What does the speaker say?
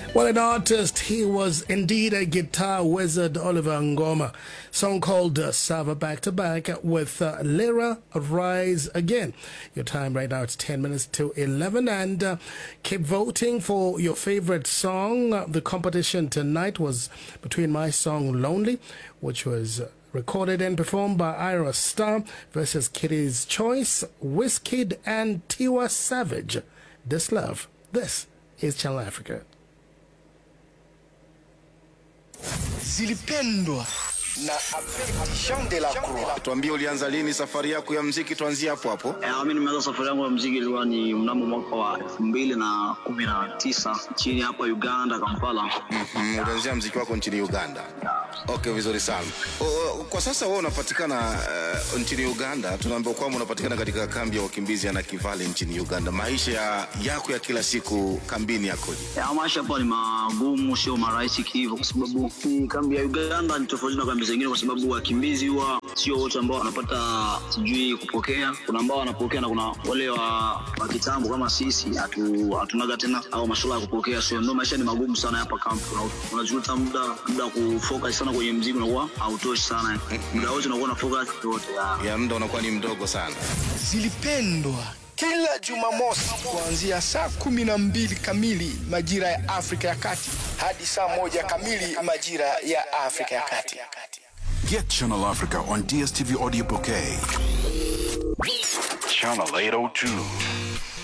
Well, an artist, he was indeed a guitar wizard, Oliver Ngoma. Song called Sava Back to Back with Lyra Rise Again. Your time right now, it's 10 minutes to 11. And keep voting for your favorite song. The competition tonight was between my song Lonely, which was recorded and performed by Ira Star, versus Kitty's Choice, Wizkid, and Tiwa Savage. This Love. This is Channel Africa. Zilipendwa na Jean de la Croix. Tuambie ulianza lini safari yako ya muziki, tuanzie hapo hapo. Mimi nimeanza safari yangu ya muziki ilikuwa ni mnamo mwaka wa 2019 nchini hapa Uganda, Kampala. Ulianzia muziki wako nchini Uganda. Okay, vizuri sana. Kwa sasa wewe unapatikana nchini Uganda. Tunaambiwa kwamba unapatikana katika kambi ya wakimbizi ya Nakivale nchini Uganda. Maisha yako ya kila siku kambini yakoje? Maisha hapa ni magumu, sio marahisi hivyo, kwa sababu kambi ya Uganda ni tofauti na kambi zingine, kwa sababu wakimbizi huwa sio wote ambao wanapata sijui kupokea. Kuna ambao wanapokea na kuna wale wa kitambo kama sisi hatunaga tena au masuala ya kupokea. So ndio maisha ni magumu sana hapa kambi. Unajuta muda kufocus sana kwenye muziki unakuwa hautoshi sana. Muda wote unakuwa na focus yote ya muda unakuwa ni mdogo sana. Zilipendwa kila Jumamosi kuanzia saa 12 kamili majira ya Afrika ya Kati hadi saa 1 kamili majira ya Afrika ya Kati. Get Channel Africa on DSTV Audio Bouquet. Channel 802.